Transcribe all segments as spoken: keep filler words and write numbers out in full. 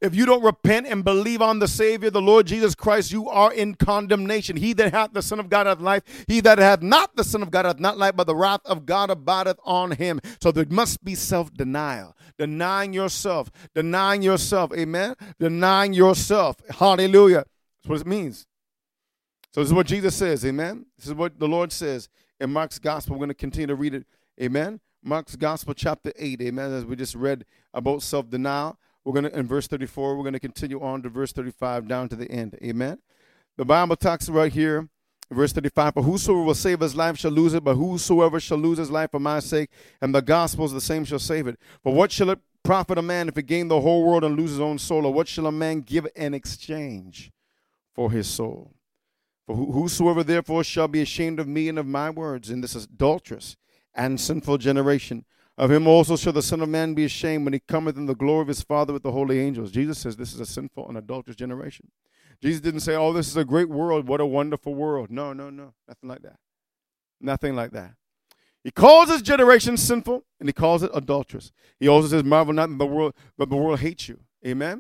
If you don't repent and believe on the Savior, the Lord Jesus Christ, you are in condemnation. He that hath the Son of God hath life. He that hath not the Son of God hath not life, but the wrath of God abideth on him. So there must be self-denial. Denying yourself. Denying yourself. Amen? Denying yourself. Hallelujah. That's what it means. So this is what Jesus says. Amen? This is what the Lord says in Mark's Gospel. We're going to continue to read it. Amen? Mark's Gospel chapter eight. Amen? As we just read about self-denial. We're going to, in verse thirty-four, we're going to continue on to verse thirty-five down to the end. Amen. The Bible talks right here, verse thirty-five, for whosoever will save his life shall lose it, but whosoever shall lose his life for my sake and the gospel's the same shall save it. For what shall it profit a man if he gain the whole world and lose his own soul? Or what shall a man give in exchange for his soul? For whosoever therefore shall be ashamed of me and of my words in this adulterous and sinful generation, of him also shall the Son of Man be ashamed when he cometh in the glory of his Father with the holy angels. Jesus says this is a sinful and adulterous generation. Jesus didn't say, oh, this is a great world. What a wonderful world. No, no, no. Nothing like that. Nothing like that. He calls his generation sinful, and he calls it adulterous. He also says, marvel not that the world, but the world hates you. Amen?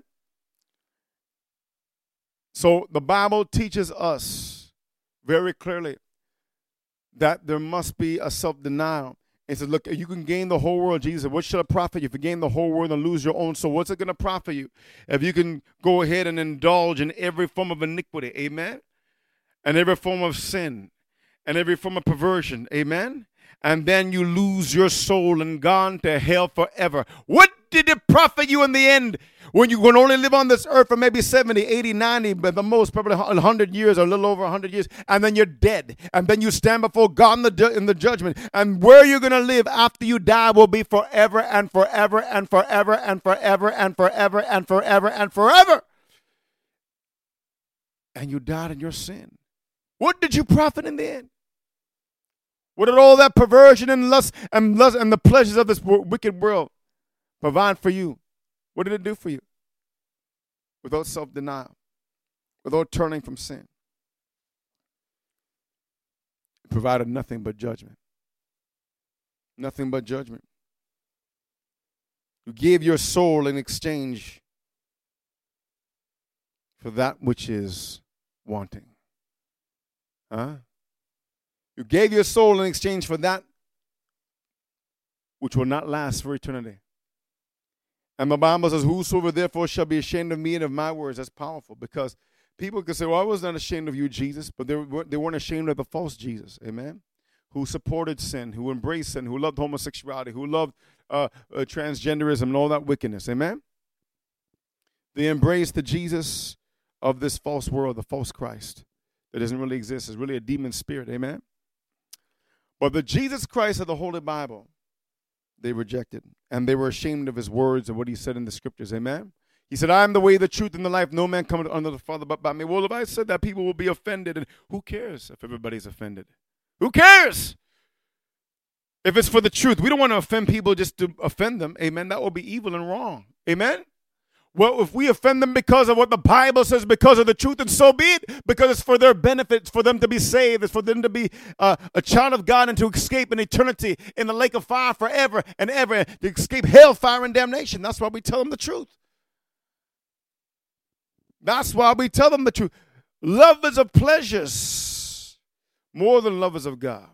So the Bible teaches us very clearly that there must be a self-denial. He says, look, you can gain the whole world. Jesus said, what shall it profit you if you gain the whole world and lose your own soul? What's it going to profit you if you can go ahead and indulge in every form of iniquity? Amen? And every form of sin and every form of perversion. Amen? And then you lose your soul and gone to hell forever. What did it profit you in the end when you're going to only live on this earth for maybe seventy, eighty, ninety, but the most probably one hundred years or a little over one hundred years, and then you're dead, and then you stand before God in the, in the judgment, and where you're going to live after you die will be forever and forever and forever and forever and forever and forever and forever. And you died in your sin. What did you profit in the end? What did all that perversion and lust and lust and the pleasures of this wicked world provide for you? What did it do for you? Without self-denial, without turning from sin, it provided nothing but judgment. Nothing but judgment. You gave your soul in exchange for that which is wanting. Huh? You gave your soul in exchange for that which will not last for eternity. And the Bible says, whosoever therefore shall be ashamed of me and of my words. That's powerful, because people can say, well, I was not ashamed of you, Jesus, but they, were, they weren't ashamed of the false Jesus, amen, who supported sin, who embraced sin, who loved homosexuality, who loved uh, uh, transgenderism and all that wickedness, amen. They embraced the Jesus of this false world, the false Christ that doesn't really exist. It's really a demon spirit, amen. But the Jesus Christ of the Holy Bible, they rejected, and they were ashamed of his words and what he said in the scriptures, amen. He said, I am the way, the truth, and the life. No man cometh unto the Father but by me. Well, if I said that, people will be offended, and who cares if everybody's offended? Who cares? If it's for the truth. We don't want to offend people just to offend them, amen. That would be evil and wrong, amen. Well, if we offend them because of what the Bible says, because of the truth, and so be it, because it's for their benefit, it's for them to be saved, it's for them to be uh, a child of God and to escape an eternity in the lake of fire forever and ever, to escape hellfire and damnation. That's why we tell them the truth. That's why we tell them the truth. Lovers of pleasures more than lovers of God.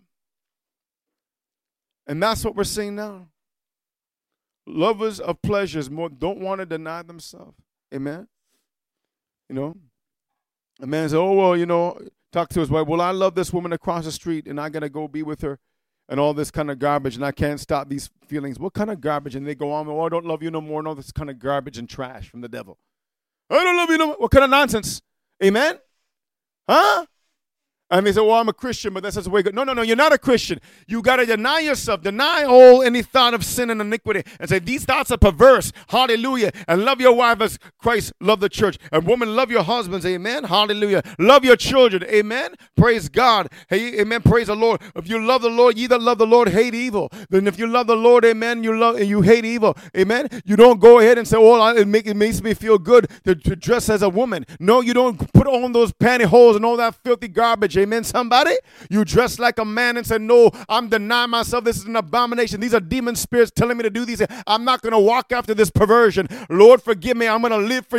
And that's what we're seeing now. Lovers of pleasures more don't want to deny themselves. Amen. You know, a man says, oh, well, you know, talk to his wife. Well, I love this woman across the street and I got to go be with her and all this kind of garbage and I can't stop these feelings. What kind of garbage? And they go on, oh, I don't love you no more. And all this kind of garbage and trash from the devil. I don't love you no more. What kind of nonsense? Amen. Huh? And they say, well, I'm a Christian, but that's just the way it goes. No, no, no, you're not a Christian. You got to deny yourself. Deny all any thought of sin and iniquity and say, these thoughts are perverse. Hallelujah. And love your wife as Christ loved the church. And woman, love your husbands. Amen. Hallelujah. Love your children. Amen. Praise God. Hey, amen. Praise the Lord. If you love the Lord, ye that love the Lord hate evil. Then if you love the Lord, amen, you love and you hate evil. Amen. You don't go ahead and say, oh, it, make, it makes me feel good to, to dress as a woman. No, you don't put on those pantyhose and all that filthy garbage. Amen, somebody. You dress like a man and say, no, I'm denying myself. This is an abomination. These are demon spirits telling me to do these. I'm not going to walk after this perversion. Lord, forgive me. I'm going to live for